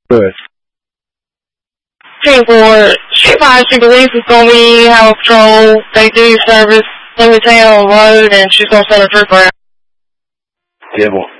Good. Team 4, Street 5, she believes it's going to be Highway Patrol. They do service in the town on the road, and she's going to send a trooper out. Yeah, well.